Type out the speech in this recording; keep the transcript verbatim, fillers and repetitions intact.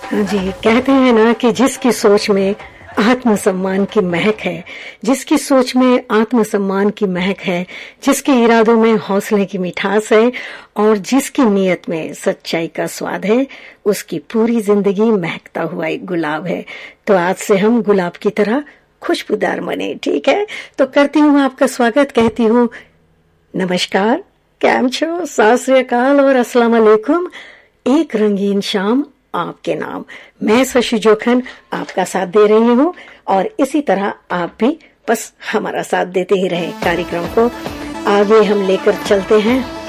हाँ जी, कहते हैं ना कि जिसकी सोच में आत्मसम्मान की महक है, जिसकी सोच में आत्मसम्मान की महक है, जिसके इरादों में हौसले की मिठास है और जिसकी नीयत में सच्चाई का स्वाद है, उसकी पूरी जिंदगी महकता हुआ एक गुलाब है। तो आज से हम गुलाब की तरह खुशबूदार बने, ठीक है? तो करती हूँ आपका स्वागत, कहती हूँ नमस्कार, कैम छो, सत श्री अकाल और अस्सलाम वालेकुम। एक रंगीन शाम आपके नाम, मैं शशि जोखन आपका साथ दे रही हूँ और इसी तरह आप भी बस हमारा साथ देते ही रहे। कार्यक्रम को आगे हम लेकर चलते हैं